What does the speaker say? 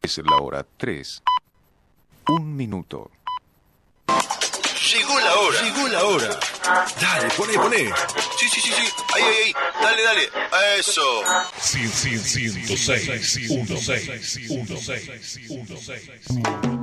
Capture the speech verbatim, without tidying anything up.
Es la hora tres. Un minuto. Llegó la hora. Llegó la hora. Dale, poné, poné. Sí, sí, sí, sí. Ahí, ahí, ahí. Dale, dale. Eso. ciento seis, ciento seis, ciento seis, ciento seis, ciento seis.